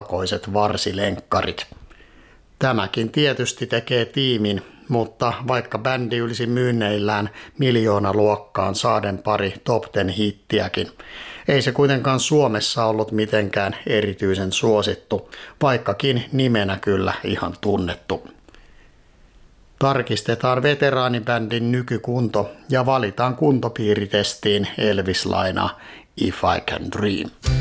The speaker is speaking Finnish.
valkoiset varsilenkkarit. Tämäkin tietysti tekee tiimin, mutta vaikka bändi ylsi myynneillään miljoonaluokkaan saaden pari top 10 hittiäkin, ei se kuitenkaan Suomessa ollut mitenkään erityisen suosittu, vaikkakin nimenä kyllä ihan tunnettu. Tarkistetaan veteraanibändin nykykunto ja valitaan kuntopiiritestiin Elvis-laina If I Can Dream.